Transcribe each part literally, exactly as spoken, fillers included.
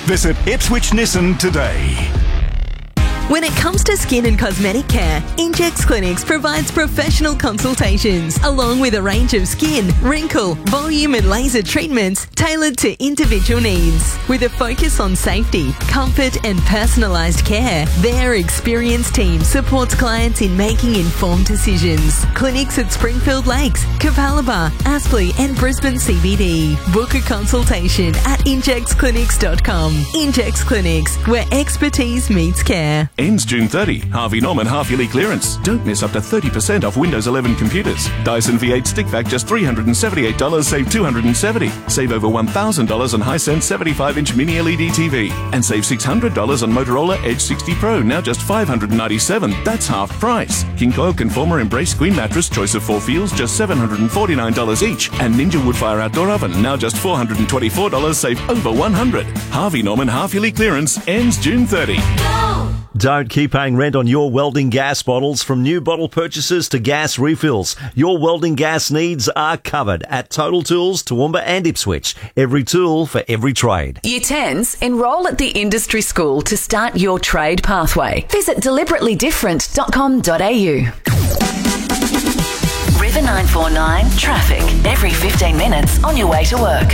Visit Ipswich Nissan today. When it comes to skin and cosmetic care, Injex Clinics provides professional consultations along with a range of skin, wrinkle, volume and laser treatments tailored to individual needs. With a focus on safety, comfort and personalised care, their experienced team supports clients in making informed decisions. Clinics at Springfield Lakes, Capalaba, Aspley and Brisbane C B D. Book a consultation at injex clinics dot com. Injex Clinics, where expertise meets care. Ends June thirtieth. Harvey Norman half-yearly clearance. Don't miss up to thirty percent off Windows eleven computers. Dyson V eight stick vac just three hundred seventy-eight dollars, save two hundred seventy dollars. Save over one thousand dollars on Hisense seventy-five inch mini L E D T V. And save six hundred dollars on Motorola Edge sixty Pro, now just five hundred ninety-seven dollars. That's half price. King Coil Conformer Embrace Queen Mattress, choice of four feels, just seven hundred forty-nine dollars each. And Ninja Woodfire Outdoor Oven, now just four hundred twenty-four dollars, save over one hundred dollars. Harvey Norman half-yearly clearance ends June thirtieth. Don't keep paying rent on your welding gas bottles. From new bottle purchases to gas refills, your welding gas needs are covered at Total Tools, Toowoomba and Ipswich. Every tool for every trade. Year tens, enrol at the Industry School to start your trade pathway. Visit deliberately different dot com dot a u. River nine four nine Traffic. Every fifteen minutes on your way to work.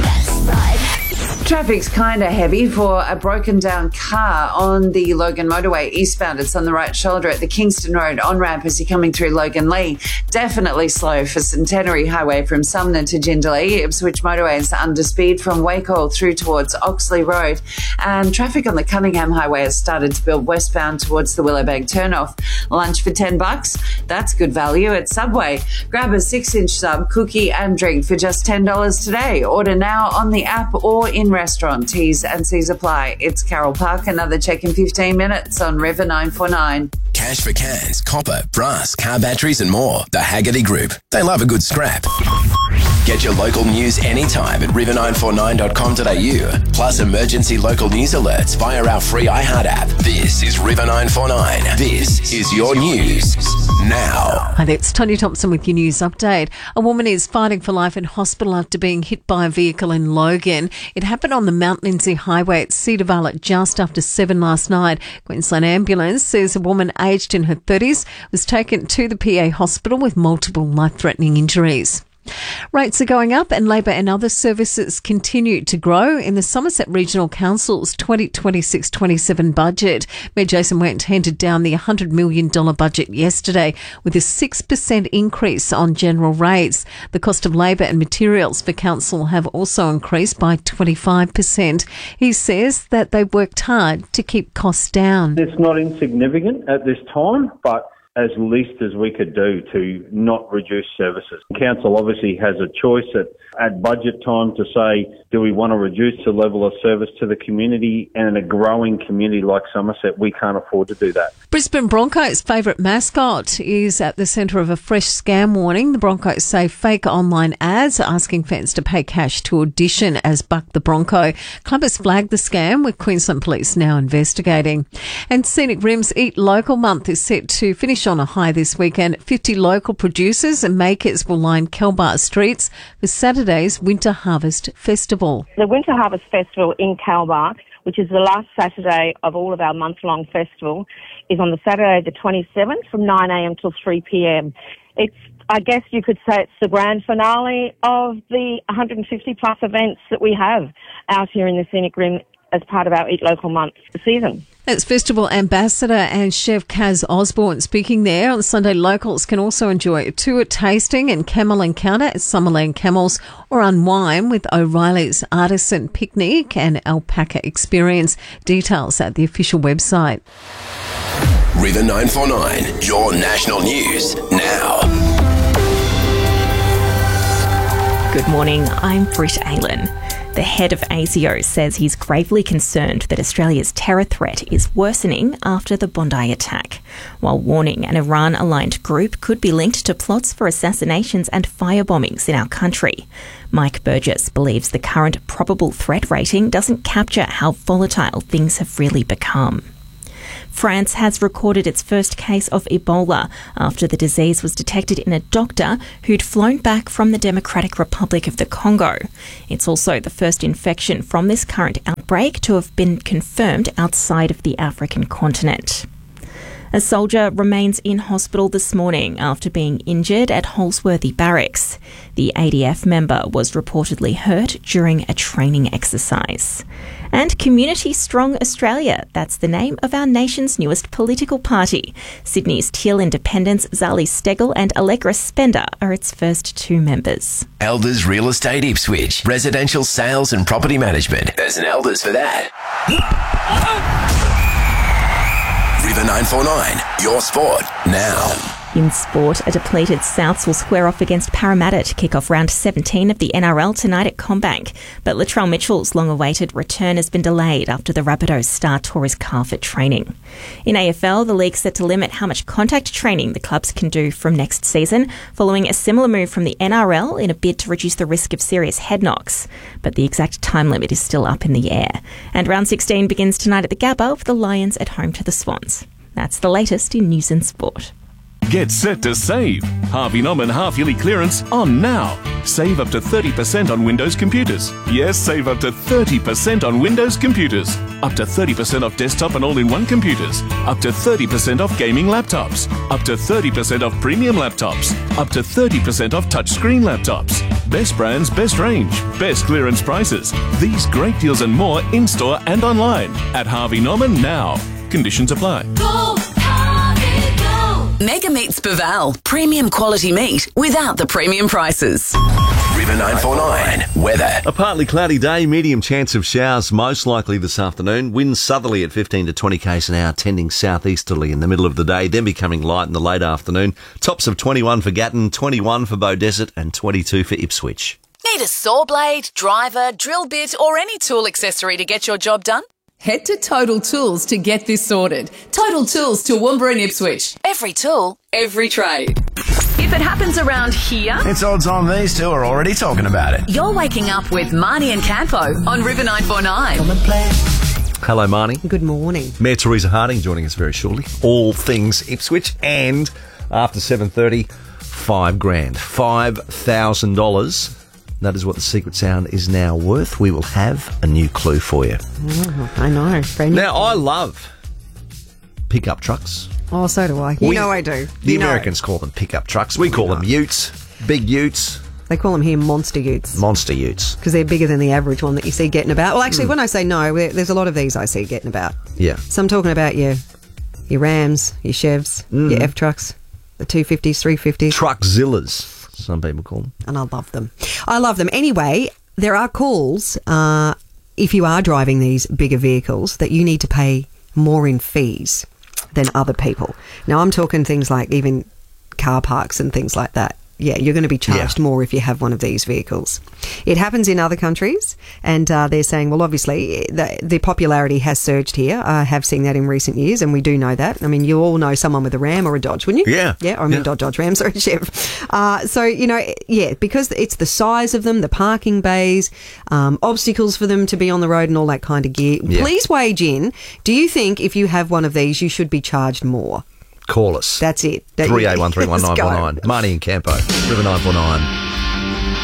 Traffic's kind of heavy for a broken down car on the Logan motorway eastbound. It's on the right shoulder at the Kingston Road on-ramp as you're coming through Logan Lee. Definitely slow for Centenary Highway from Sumner to Jindalee. Ipswich motorway is under speed from Wacol through towards Oxley Road. And traffic on the Cunningham Highway has started to build westbound towards the Willowbank turnoff. Lunch for ten bucks. That's good value at Subway. Grab a six inch sub, cookie and drink for just ten dollars today. Order now on the app or in restaurant. T's and C's apply. It's Carol Park. Another check in fifteen minutes on River nine four nine. Cash for cans, copper, brass, car batteries and more. The Haggerty Group. They love a good scrap. Get your local news anytime at river nine four nine dot com dot a u. Plus emergency local news alerts via our free iHeart app. This is River nine four nine. This is your news now. Hi there, it's Tony Thompson with your news update. A woman is fighting for life in hospital after being hit by a vehicle in Logan. It happened on the Mount Lindesay Highway at Cedar Vale at just after seven last night. Queensland Ambulance says a woman aged in her thirties was taken to the P A hospital with multiple life-threatening injuries. Rates are going up and labour and other services continue to grow in the Somerset Regional Council's twenty twenty-six twenty-seven budget. Mayor Jason Wendt handed down the one hundred million dollars budget yesterday with a six percent increase on general rates. The cost of labour and materials for council have also increased by twenty-five percent. He says that they've worked hard to keep costs down. It's not insignificant at this time, but as least as we could do to not reduce services. Council obviously has a choice at, at budget time to say, do we want to reduce the level of service to the community? And in a growing community like Somerset, we can't afford to do that. Brisbane Broncos' favourite mascot is at the centre of a fresh scam warning. The Broncos say fake online ads asking fans to pay cash to audition as Buck the Bronco. Club has flagged the scam, with Queensland Police now investigating. And Scenic Rim's Eat Local Month is set to finish on a high this weekend. fifty local producers and makers will line Kelbar streets for Saturday's Winter Harvest Festival. The Winter Harvest Festival in Kelbar, which is the last Saturday of all of our month-long festival, is on the Saturday the twenty-seventh from nine a m till three p m. It's, I guess you could say it's the grand finale of the one hundred fifty plus events that we have out here in the Scenic Rim as part of our Eat Local Month season. That's Festival Ambassador and Chef Kaz Osborne speaking there. On Sunday, locals can also enjoy a tour tasting and camel encounter at Summerland Camels, or unwind with O'Reilly's Artisan Picnic and Alpaca Experience. Details at the official website. River nine four nine, your national news now. Good morning, I'm Britt Aylen. The head of A S I O says he's gravely concerned that Australia's terror threat is worsening after the Bondi attack, while warning an Iran-aligned group could be linked to plots for assassinations and firebombings in our country. Mike Burgess believes the current probable threat rating doesn't capture how volatile things have really become. France has recorded its first case of Ebola after the disease was detected in a doctor who'd flown back from the Democratic Republic of the Congo. It's also the first infection from this current outbreak outbreak to have been confirmed outside of the African continent. A soldier remains in hospital this morning after being injured at Holsworthy Barracks. The A D F member was reportedly hurt during a training exercise. And Community Strong Australia, that's the name of our nation's newest political party. Sydney's Teal Independents Zali Steggall and Allegra Spender are its first two members. Elders Real Estate Ipswich. Residential sales and property management. There's an Elders for that. River nine four nine, your sport now. In sport, a depleted Souths will square off against Parramatta to kick off round seventeen of the N R L tonight at CommBank. But Latrell Mitchell's long-awaited return has been delayed after the Rabbitohs star tore his calf at training. In A F L, the league's set to limit how much contact training the clubs can do from next season, following a similar move from the N R L in a bid to reduce the risk of serious head knocks. But the exact time limit is still up in the air. And round sixteen begins tonight at the Gabba with the Lions at home to the Swans. That's the latest in news and sport. Get set to save. Harvey Norman half-yearly clearance on now. Save up to thirty percent on Windows computers. Yes, save up to thirty percent on Windows computers. Up to thirty percent off desktop and all-in-one computers. Up to thirty percent off gaming laptops. Up to thirty percent off premium laptops. Up to thirty percent off touchscreen laptops. Best brands, best range, best clearance prices. These great deals and more in-store and online at Harvey Norman now. Conditions apply. Go, Harvey, go! Mega Meats Baval. Premium quality meat without the premium prices. River nine four nine, weather. A partly cloudy day, medium chance of showers most likely this afternoon. Winds southerly at fifteen to twenty k's an hour, tending southeasterly in the middle of the day, then becoming light in the late afternoon. Tops of twenty-one for Gatton, twenty-one for Beaudesert and twenty-two for Ipswich. Need a saw blade, driver, drill bit or any tool accessory to get your job done? Head to Total Tools to get this sorted. Total Tools, Toowoomba and Ipswich. Every tool, every trade. If it happens around here, It's odds on these two are already talking about it. you're waking up with Marnie and Campo on River nine four nine. Hello, Marnie. Good morning. Mayor Teresa Harding joining us very shortly. All things Ipswich, and after seven thirty, five grand, five thousand dollars. That is what the secret sound is now worth. We will have a new clue for you. Oh, I know. Brand new. Now, I love pickup trucks. Oh, so do I. You We- know I do. The You know. Americans call them pickup trucks. We call them utes, big utes, They call them here monster utes. monster utes. Because they're bigger than the average one that you see getting about. Well, actually, when I say no, there- there's a lot of these I see getting about. Yeah. So I'm talking about your your Rams, your Chevs, your F trucks, the two fifties, three fifties. Truckzillas, some people call them. And I love them. I love them. Anyway, there are calls, uh, if you are driving these bigger vehicles, that you need to pay more in fees than other people. Now, I'm talking things like even car parks and things like that. Yeah, you're going to be charged Yeah. more if you have one of these vehicles. It happens in other countries, and uh, they're saying, well, obviously, the, the popularity has surged here. I have seen that in recent years, and we do know that. I mean, you all know someone with a Ram or a Dodge, wouldn't you? Yeah. Yeah, or I mean, Yeah. Dodge, Dodge Rams or a Chev. Uh, so, you know, yeah, because it's the size of them, the parking bays, um, obstacles for them to be on the road and all that kind of gear. Yeah. Please wage in. Do you think if you have one of these, you should be charged more? Call us. That's it. Don't three you- eight one three one nine four nine. Let's go. Marnie and Campo. River nine four nine.